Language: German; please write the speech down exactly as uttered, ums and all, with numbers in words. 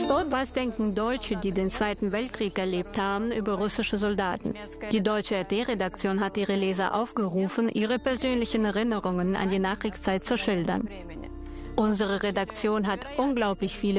Was denken Deutsche, die den Zweiten Weltkrieg erlebt haben, über russische Soldaten? Die deutsche R T-Redaktion hat ihre Leser aufgerufen, ihre persönlichen Erinnerungen an die Nachkriegszeit zu schildern. Unsere Redaktion hat unglaublich viele